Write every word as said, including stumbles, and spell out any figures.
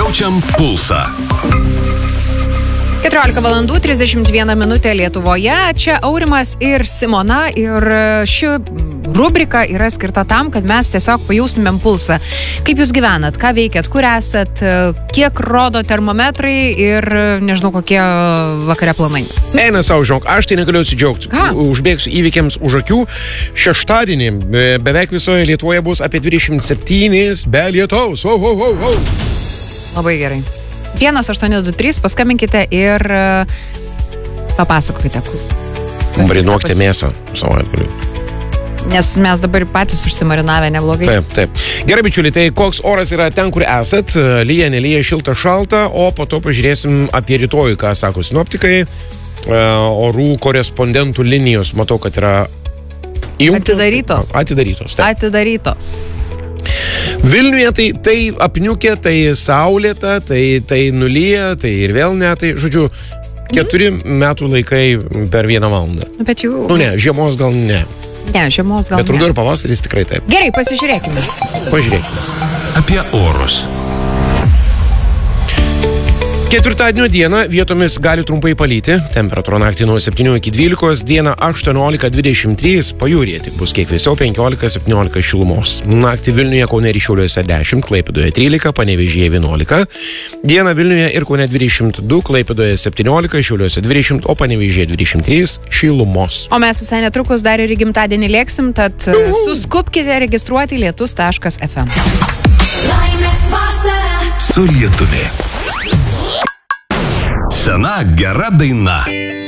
Jaučiam pulsą. keturiolika valandų trisdešimt viena minutė Lietuvoje. Čia Aurimas ir Simona ir ši rubrika yra skirta tam, kad mes tiesiog pajustumėm pulsą. Kaip jūs gyvenat, ką veikiat, kur esat, kiek rodo termometrai ir nežinau, kokie vakare planai. Eina savo, žinok, aš tai negaliu atsidžiaugti. Užbėgsiu įvykiams už akių. Šeštadienį beveik visoje Lietuvoje bus apie dvidešimt septyni be lietaus. Wow, wow, wow, wow. Labai gerai. vienas aštuoni du trys, paskambinkite ir papasakokite. Marinokite mėsą savaitgalį. Nes mes dabar patys užsimarinavę neblogai. Taip, taip. Gerai, bičiuliai, tai koks oras yra ten, kur esat? Lyja, nelyja, šilta, šalta, o po to pažiūrėsim apie rytojų, ką sako sinoptikai. Orų korespondentų linijos, matau, kad yra įjungtos. Atidarytos. Atidarytos, taip. Atidarytos. Vilniuje tai, tai apniukė, tai saulėta, tai, tai nulyja, tai ir vėl ne, tai, žodžiu, keturi mm. metų laikai per vieną valandą. Bet jų... Nu ne, žiemos gal ne. Ne, žiemos gal Bet ne. ruduo ir pavasaris tikrai taip. Gerai, pasižiūrėkime. Pažiūrėkime. Apie orus. Ketvirtadienio dieną vietomis gali trumpai palyti. Temperatūra naktį nuo septynių iki dvylikos, dieną aštuoniolika dvidešimt trys, pajūryje tik bus kiek vėsiau penkiolika septyniolika šilumos. Naktį Vilniuje, Kaune ir Šiauliuose dešimt, Klaipėdoje trylika, Panevėžyje vienuolika. Dieną Vilniuje ir Kaune dvidešimt du, Klaipėdoje septyniolika, Šiauliuose dvidešimt, o Panevėžyje dvidešimt trys šilumos. O mes visai netrukus dar ir į gimtadienį lėksim, tad uh. suskubkite registruoti lietus taškas ef em. Laimės vasara Su lietumi. Sena gera daina.